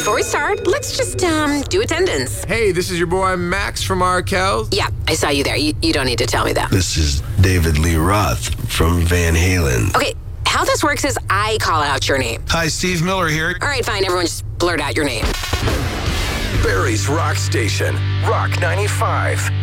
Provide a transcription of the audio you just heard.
Before we start, let's just do attendance. Hey, this is your boy Max from Arkell. Yeah, I saw you there. You don't need to tell me that. This is David Lee Roth from Van Halen. Okay, how this works is I call out your name. Hi, Steve Miller here. All right, fine. Everyone just blurt out your name. Barrie's Rock Station, Rock 95.